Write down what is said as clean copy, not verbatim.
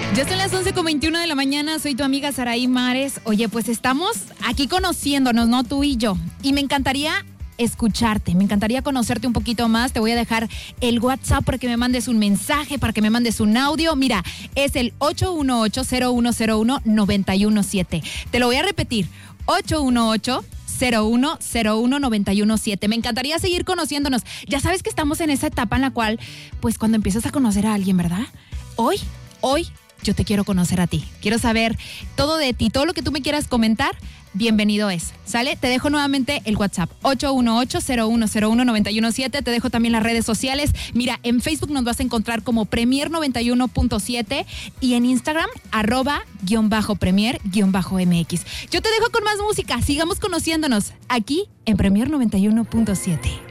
Ya son las 11:21 de la mañana, soy tu amiga Saraí Mares. Oye, pues estamos aquí conociéndonos, ¿no? Tú y yo. Y me encantaría escucharte, me encantaría conocerte un poquito más. Te voy a dejar el WhatsApp para que me mandes un mensaje, para que me mandes un audio. Mira, es el 818-0101-917. Te lo voy a repetir, 818-0101-917. Me encantaría seguir conociéndonos. Ya sabes que estamos en esa etapa en la cual, pues cuando empiezas a conocer a alguien, ¿verdad? Hoy, yo te quiero conocer a ti. Quiero saber todo de ti, todo lo que tú me quieras comentar. Bienvenido es, ¿sale? Te dejo nuevamente el WhatsApp, 818-0101-917. Te dejo también las redes sociales. Mira, en Facebook nos vas a encontrar como Premier 91.7 y en Instagram, @Premier_MX. Yo te dejo con más música. Sigamos conociéndonos aquí en Premier 91.7.